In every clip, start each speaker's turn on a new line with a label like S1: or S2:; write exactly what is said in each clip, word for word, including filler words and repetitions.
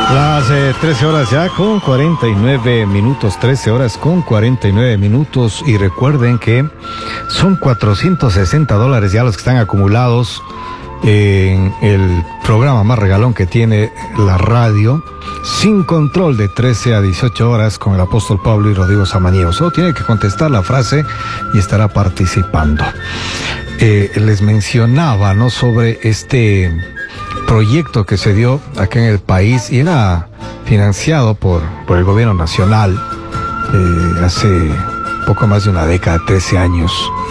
S1: Las eh, trece horas ya con cuarenta y nueve minutos, trece horas con cuarenta y nueve minutos, y recuerden que son cuatrocientos sesenta dólares ya los que están acumulados en el programa más regalón que tiene la radio, Sin Control, de trece a dieciocho horas con el apóstol Pablo y Rodrigo Samaniego. Solo tiene que contestar la frase y estará participando. Eh, les mencionaba, ¿no?, sobre este proyecto que se dio acá en el país y era financiado por, por el gobierno nacional eh, hace poco más de una década, trece años.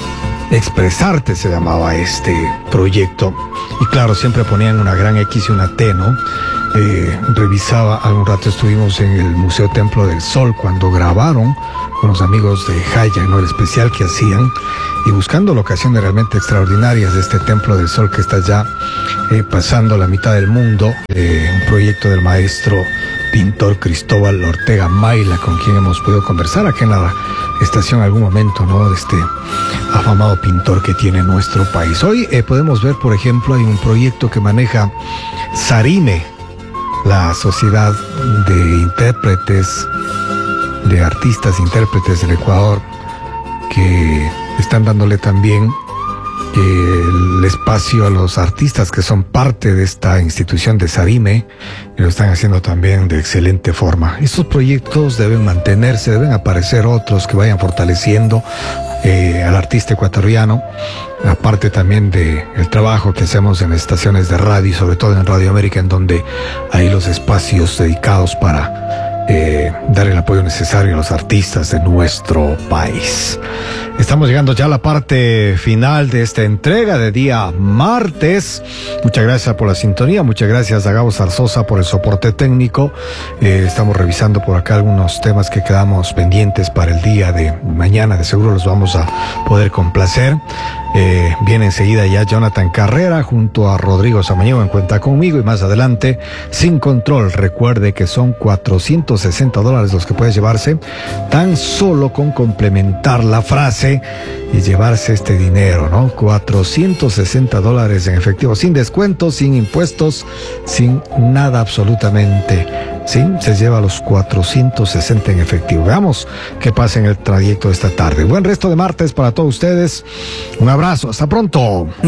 S1: Expresarte se llamaba este proyecto, y claro, siempre ponían una gran X y una T, ¿no? Eh, revisaba, algún rato estuvimos en el Museo Templo del Sol cuando grabaron con los amigos de Jaya, ¿no?, el especial que hacían, y buscando locaciones realmente extraordinarias de este Templo del Sol que está ya eh, pasando la mitad del mundo. Eh, un proyecto del maestro pintor Cristóbal Ortega Mayla, con quien hemos podido conversar aquí en la estación algún momento, ¿no?, de este afamado pintor que tiene nuestro país. Hoy eh, podemos ver, por ejemplo, hay un proyecto que maneja Sarime, la Sociedad de Intérpretes, de Artistas Intérpretes del Ecuador, que están dándole también eh, el espacio a los artistas que son parte de esta institución de Sarime, y lo están haciendo también de excelente forma. Estos proyectos deben mantenerse, deben aparecer otros que vayan fortaleciendo eh, al artista ecuatoriano, aparte también de el trabajo que hacemos en estaciones de radio, sobre todo en Radio América, en donde hay los espacios dedicados para Eh, dar el apoyo necesario a los artistas de nuestro país. Estamos llegando ya a la parte final de esta entrega de día martes. Muchas gracias por la sintonía, muchas gracias a Gabo Zarzosa por el soporte técnico. Eh, estamos revisando por acá algunos temas que quedamos pendientes para el día de mañana, de seguro los vamos a poder complacer. Eh, viene enseguida ya Jonathan Carrera junto a Rodrigo Samaniego en Cuenta Conmigo, y más adelante Sin Control. Recuerde que son cuatrocientos sesenta dólares los que puede llevarse tan solo con complementar la frase y llevarse este dinero, ¿no? cuatrocientos sesenta dólares en efectivo, sin descuentos, sin impuestos, sin nada absolutamente. Sí, se lleva los cuatrocientos sesenta en efectivo. Veamos qué pasa en el trayecto de esta tarde. Buen resto de martes para todos ustedes. Un abrazo, hasta pronto.